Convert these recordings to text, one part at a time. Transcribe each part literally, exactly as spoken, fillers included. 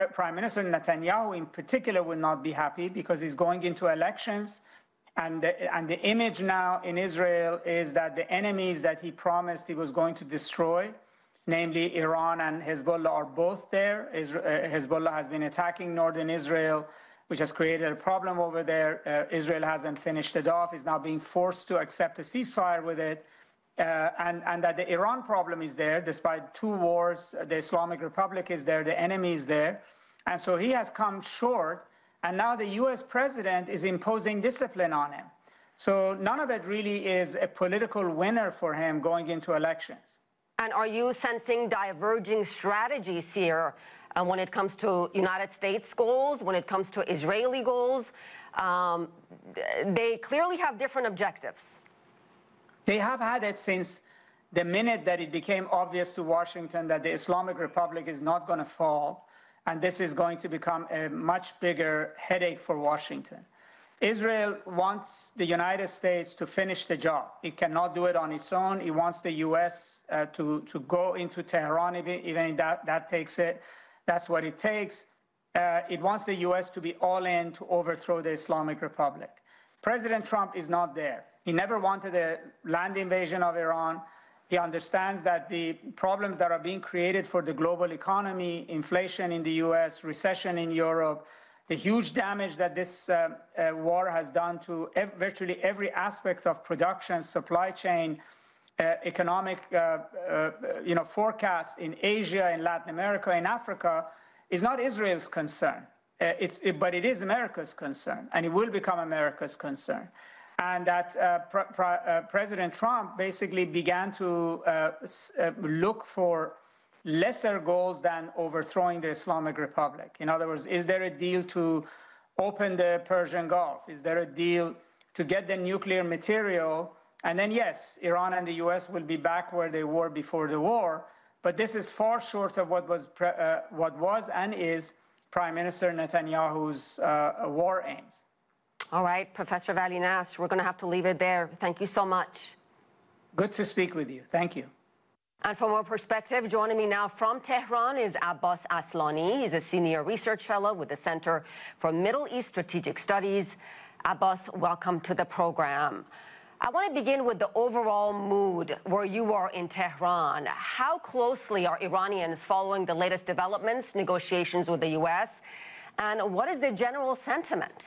Prime Minister Netanyahu in particular will not be happy because he's going into elections. And the, and the image now in Israel is that the enemies that he promised he was going to destroy, namely Iran and Hezbollah, are both there. Israel, uh, Hezbollah has been attacking northern Israel, which has created a problem over there. Uh, Israel hasn't finished it off. Is now being forced to accept a ceasefire with it. Uh, and, and that the Iran problem is there, despite two wars. The Islamic Republic is there, the enemy is there. And so he has come short. And now the U S president is imposing discipline on him. So none of it really is a political winner for him going into elections. And are you sensing diverging strategies here uh, when it comes to United States goals, when it comes to Israeli goals? Um, they clearly have different objectives. They have had it since the minute that it became obvious to Washington that the Islamic Republic is not going to fall. And this is going to become a much bigger headache for Washington. Israel wants the United States to finish the job. It cannot do it on its own. It wants the U S uh, to, to go into Tehran, even, even that, that takes it. That's what it takes. Uh, it wants the U S to be all in to overthrow the Islamic Republic. President Trump is not there. He never wanted a land invasion of Iran. He understands that the problems that are being created for the global economy, inflation in the U S, recession in Europe, the huge damage that this uh, uh, war has done to ev virtually every aspect of production, supply chain, uh, economic uh, uh, you know, forecasts in Asia, in Latin America, in Africa, is not Israel's concern. Uh, it's, it, but it is America's concern, and it will become America's concern. And that uh, pr pr uh, President Trump basically began to uh, uh, look for lesser goals than overthrowing the Islamic Republic. In other words, is there a deal to open the Persian Gulf? Is there a deal to get the nuclear material? And then, yes, Iran and the U S will be back where they were before the war. But this is far short of what was, pre uh, what was and is Prime Minister Netanyahu's uh, war aims. All right, Professor Vali Nasr, we're going to have to leave it there. Thank you so much. Good to speak with you. Thank you. And from our perspective, joining me now from Tehran is Abbas Aslani. He's a senior research fellow with the Center for Middle East Strategic Studies. Abbas, welcome to the program. I want to begin with the overall mood where you are in Tehran. How closely are Iranians following the latest developments, negotiations with the U S, and what is the general sentiment?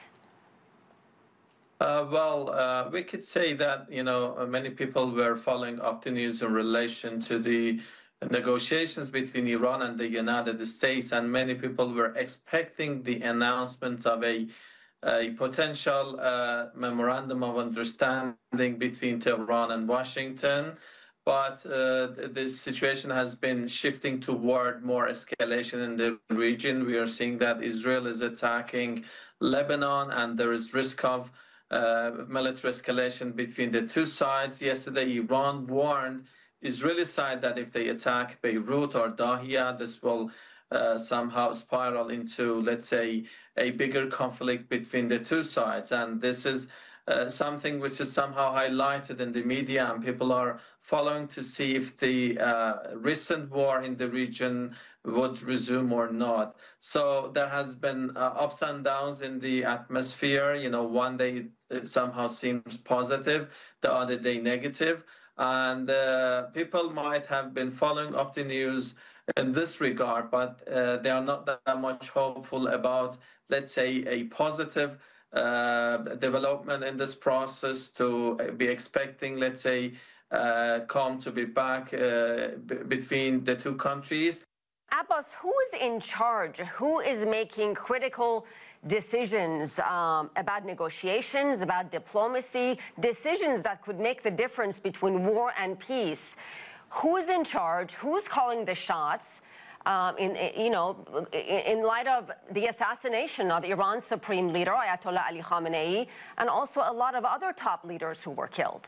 Uh, well, uh, we could say that, you know, many people were following up the news in relation to the negotiations between Iran and the United States, and many people were expecting the announcement of a, a potential uh, memorandum of understanding between Tehran and Washington. But uh, the situation has been shifting toward more escalation in the region. We are seeing that Israel is attacking Lebanon, and there is risk of Uh, military escalation between the two sides. Yesterday, Iran warned Israeli side that if they attack Beirut or Dahia, this will uh, somehow spiral into, let's say, a bigger conflict between the two sides. And this is uh, something which is somehow highlighted in the media, and people are following to see if the uh, recent war in the region would resume or not. So there has been uh, ups and downs in the atmosphere. You know, one day it, it somehow seems positive, the other day negative. And uh, people might have been following up the news in this regard, but uh, they are not that much hopeful about, let's say, a positive uh, development in this process, to be expecting, let's say, uh, calm to be back uh, between the two countries. Abbas, who is in charge? Who is making critical decisions um, about negotiations, about diplomacy, decisions that could make the difference between war and peace? Who is in charge? Who's calling the shots? Um, in, you know, in light of the assassination of Iran's supreme leader, Ayatollah Ali Khamenei, and also a lot of other top leaders who were killed?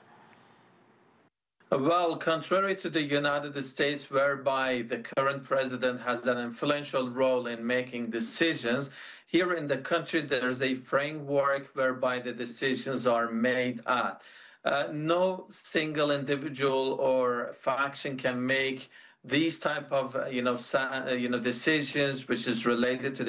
Well, contrary to the United States, whereby the current president has an influential role in making decisions, here in the country there's a framework whereby the decisions are made at. Uh, no single individual or faction can make these type of, uh, you know, sa- uh, you know, decisions which is related to the